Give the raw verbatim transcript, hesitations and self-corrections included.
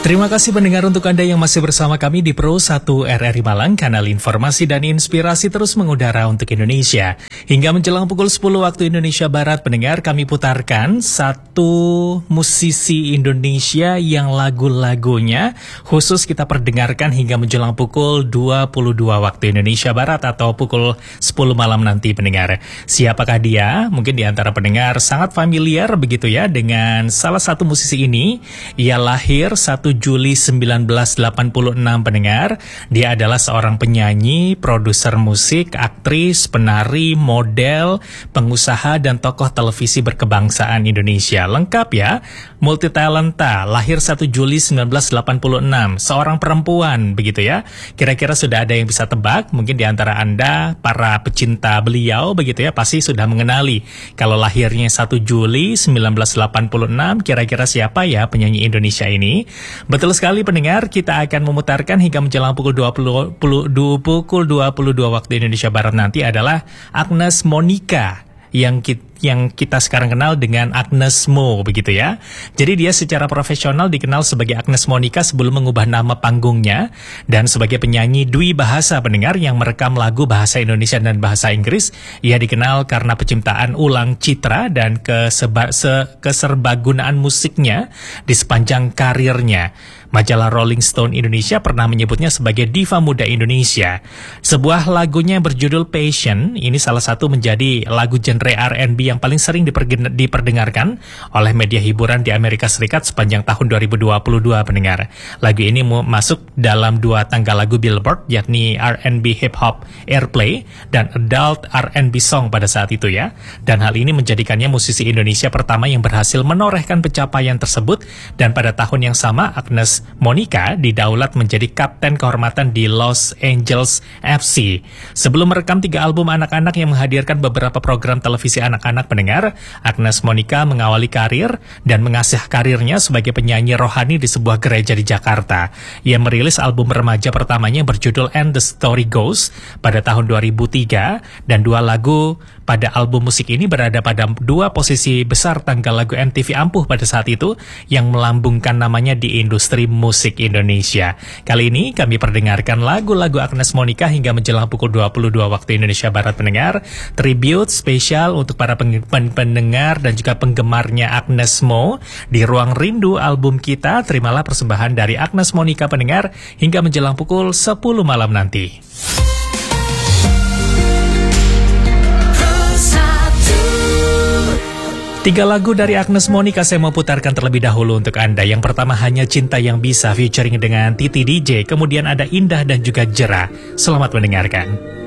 Terima kasih pendengar untuk Anda yang masih bersama kami di Pro satu R R I Malang, kanal informasi dan inspirasi terus mengudara untuk Indonesia. Hingga menjelang pukul sepuluh waktu Indonesia Barat, pendengar, kami putarkan satu musisi Indonesia yang lagu-lagunya khusus kita perdengarkan hingga menjelang pukul dua puluh dua waktu Indonesia Barat atau pukul sepuluh malam nanti, pendengar. Siapakah dia? Mungkin di antara pendengar sangat familiar begitu ya dengan salah satu musisi ini. Ia lahir satu Juli sembilan belas delapan puluh enam, pendengar. Dia adalah seorang penyanyi, produser musik, aktris, penari, model, pengusaha, dan tokoh televisi berkebangsaan Indonesia. Lengkap ya, multi talenta, lahir satu Juli sembilan belas delapan puluh enam, seorang perempuan begitu ya. Kira-kira sudah ada yang bisa tebak? Mungkin di antara Anda, para pecinta beliau begitu ya, pasti sudah mengenali. Kalau lahirnya satu Juli sembilan belas delapan puluh enam, kira-kira siapa ya penyanyi Indonesia ini? Betul sekali, pendengar, kita akan memutarkan hingga menjelang pukul dua puluh, pukul dua puluh dua waktu Indonesia Barat nanti adalah Agnes Monica, yang kita, yang kita sekarang kenal dengan Agnes Mo begitu ya. Jadi dia secara profesional dikenal sebagai Agnes Monica sebelum mengubah nama panggungnya, dan sebagai penyanyi dwi bahasa, pendengar, yang merekam lagu bahasa Indonesia dan bahasa Inggris. Ia dikenal karena penciptaan ulang citra dan keseba, se, keserbagunaan musiknya di sepanjang karirnya. Majalah Rolling Stone Indonesia pernah menyebutnya sebagai diva muda Indonesia. Sebuah lagunya yang berjudul Passion, ini salah satu menjadi lagu genre R and B yang paling sering diperdengarkan oleh media hiburan di Amerika Serikat sepanjang tahun dua ribu dua puluh dua, pendengar. Lagu ini masuk dalam dua tangga lagu Billboard, yakni R and B Hip Hop Airplay dan Adult R and B Song pada saat itu ya. Dan hal ini menjadikannya musisi Indonesia pertama yang berhasil menorehkan pencapaian tersebut. Dan pada tahun yang sama, Agnes Monica didaulat menjadi kapten kehormatan di Los Angeles F C. Sebelum merekam tiga album anak-anak yang menghadirkan beberapa program televisi anak-anak, pendengar, Agnes Monica mengawali karir dan mengasah karirnya sebagai penyanyi rohani di sebuah gereja di Jakarta. Ia merilis album remaja pertamanya berjudul And the Story Goes pada tahun dua ribu tiga, dan dua lagu pada album musik ini berada pada dua posisi besar tanggal lagu M T V ampuh pada saat itu yang melambungkan namanya di industri musik Indonesia. Kali ini kami perdengarkan lagu-lagu Agnes Monica hingga menjelang pukul dua puluh dua waktu Indonesia Barat, pendengar. Tribute spesial untuk para pendengar dan juga penggemarnya Agnes Mo di Ruang Rindu album kita. Terimalah persembahan dari Agnes Monica, pendengar, hingga menjelang pukul sepuluh malam nanti. Tiga lagu dari Agnes Monica saya mau putarkan terlebih dahulu untuk Anda. Yang pertama, Hanya Cinta Yang Bisa featuring dengan Titi D J. Kemudian ada Indah dan juga Jera. Selamat mendengarkan.